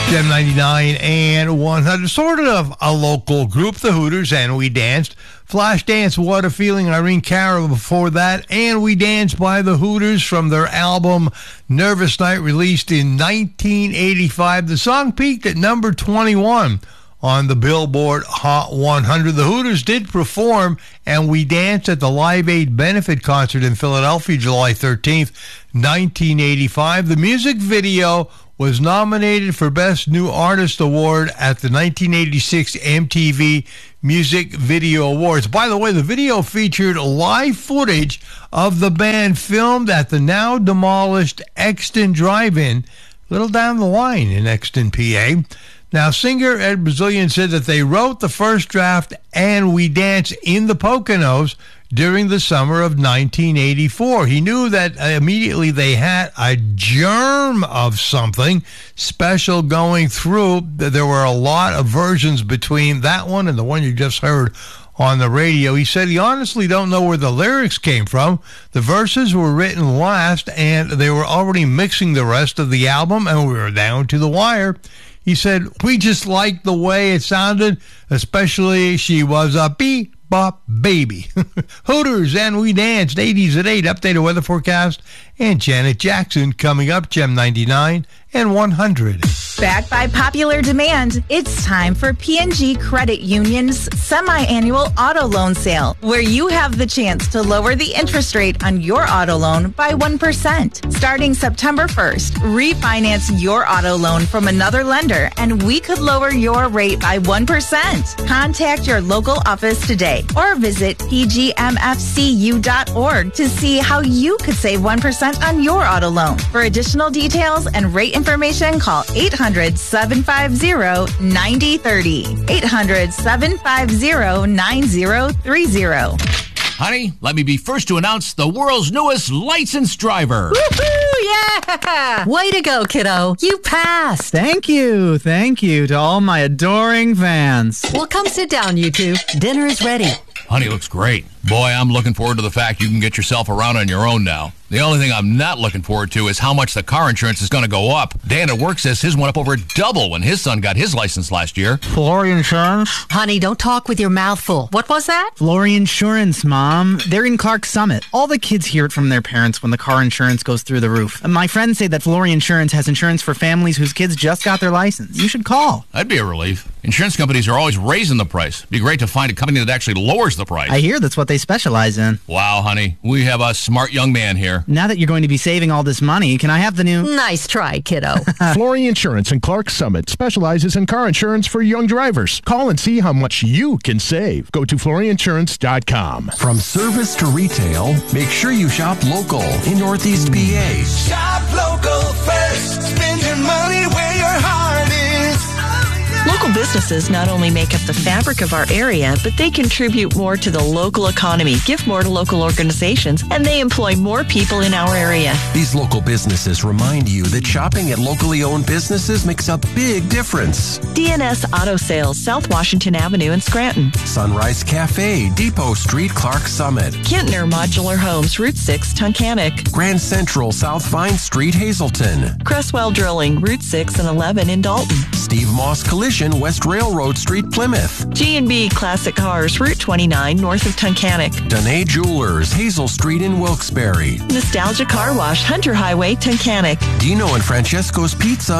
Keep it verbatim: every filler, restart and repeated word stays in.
Gem ninety-nine and one hundred, sort of a local group, the Hooters, and We Danced. Flashdance, What a Feeling, Irene Cara before that, and We Danced by the Hooters from their album Nervous Night, released in nineteen eighty-five. The song peaked at number twenty-one on the Billboard Hot one hundred. The Hooters did perform and We Danced at the Live Aid benefit concert in Philadelphia, July thirteenth, nineteen eighty-five. The music video was nominated for Best New Artist Award at the nineteen eighty-six M T V Music Video Awards. By the way, the video featured live footage of the band filmed at the now demolished Exton Drive-In, a little down the line in Exton, P A. Now, singer Ed Brazilian said that they wrote the first draft and We Dance in the Poconos during the summer of nineteen eighty-four. He knew that immediately they had a germ of something special going through. There were a lot of versions between that one and the one you just heard on the radio. He said he honestly don't know where the lyrics came from. The verses were written last, and they were already mixing the rest of the album, and we were down to the wire. He said, we just liked the way it sounded, especially She Was a Bebop Baby. Hooters and We Danced, eighties at eight, updated weather forecast, and Janet Jackson coming up, Gem ninety-nine and one hundred. Backed by popular demand, it's time for P and G Credit Union's semi-annual auto loan sale, where you have the chance to lower the interest rate on your auto loan by one percent. Starting September first, refinance your auto loan from another lender, and we could lower your rate by one percent. Contact your local office today or visit p g m f c u dot org to see how you could save one percent on your auto loan. For additional details and rate information, call eight hundred, seven five zero, nine zero three zero. eight hundred, seven five zero, nine zero three zero. Honey, let me be first to announce the world's newest licensed driver. Woohoo! Yeah! Way to go, kiddo. You passed. Thank you. Thank you to all my adoring fans. Well, come sit down, you two. Dinner is ready. Honey looks great. Boy, I'm looking forward to the fact you can get yourself around on your own now. The only thing I'm not looking forward to is how much the car insurance is going to go up. Dan at work says his went up over double when his son got his license last year. Flory Insurance? Honey, don't talk with your mouth full. What was that? Flory Insurance, Mom. They're in Clark Summit. All the kids hear it from their parents when the car insurance goes through the roof. And my friends say that Flory Insurance has insurance for families whose kids just got their license. You should call. That'd be a relief. Insurance companies are always raising the price. It'd be great to find a company that actually lowers the price. I hear that's what they specialize in. Wow, honey. We have a smart young man here. Now that you're going to be saving all this money, can I have the new... Nice try, kiddo. Flory Insurance in Clark Summit specializes in car insurance for young drivers. Call and see how much you can save. Go to flory insurance dot com. From service to retail, make sure you shop local in Northeast P A. Shop local first. Spend your money where your heart is. Local businesses not only make up the fabric of our area, but they contribute more to the local economy, give more to local organizations, and they employ more people in our area. These local businesses remind you that shopping at locally owned businesses makes a big difference. D N S Auto Sales, South Washington Avenue in Scranton. Sunrise Cafe, Depot Street, Clark Summit. Kintner Modular Homes, Route six, Tunkhannock. Grand Central, South Vine Street, Hazelton. Cresswell Drilling, Route six and eleven in Dalton. Steve Moss Collision, West Railroad Street, Plymouth. G and B Classic Cars, Route twenty-nine, north of Tunkhannock. Danae Jewelers, Hazel Street in Wilkes-Barre. Nostalgia Car Wash, Hunter Highway, Tunkhannock. Dino and Francesco's Pizza